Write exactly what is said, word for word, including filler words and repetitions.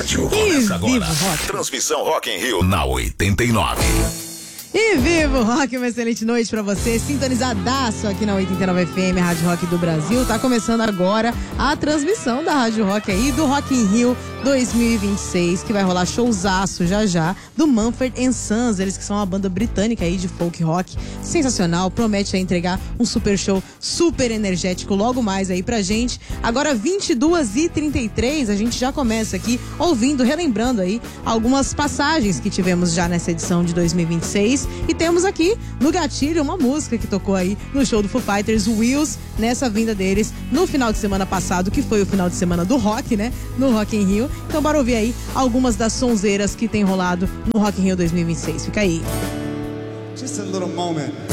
rádio. Começa agora. Rock. Transmissão Rock in Rio na oitenta e nove. E vivo Rock, uma excelente noite pra você, sintonizadaço aqui na oitenta e nove F M, Rádio Rock do Brasil. Tá começando agora a transmissão da Rádio Rock aí, do Rock in Rio dois mil e vinte e seis, que vai rolar showzaço já já, do Mumford and Sons, eles que são uma banda britânica aí de folk rock, sensacional, promete aí entregar um super show, super energético logo mais aí pra gente. Agora vinte e duas e trinta e três, a gente já começa aqui ouvindo, relembrando aí algumas passagens que tivemos já nessa edição de dois mil e vinte e seis. E temos aqui no gatilho uma música que tocou aí no show do Foo Fighters, Wheels, nessa vinda deles no final de semana passado, que foi o final de semana do rock, né? No Rock in Rio. Então bora ouvir aí algumas das sonzeiras que tem rolado no Rock in Rio dois mil e vinte e seis. Fica aí. Just a little moment.